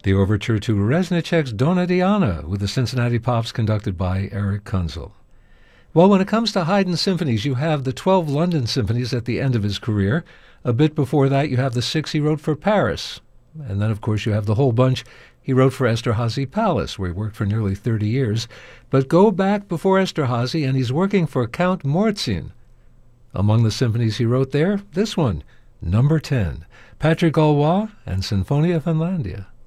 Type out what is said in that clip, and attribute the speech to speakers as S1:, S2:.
S1: The overture to Reznicek's Donna Diana with the Cincinnati Pops conducted by Eric Kunzel. Well, when it comes to Haydn's symphonies, you have the 12 London symphonies at the end of his career. A bit before that, you have the 6 he wrote for Paris. And then, of course, you have the whole bunch he wrote for Esterhazy Palace, where he worked for nearly 30 years. But go back before Esterhazy, and he's working for Count Morzin. Among the symphonies he wrote there, this one, Number 10, Patrick Gaulois and Sinfonia Finlandia.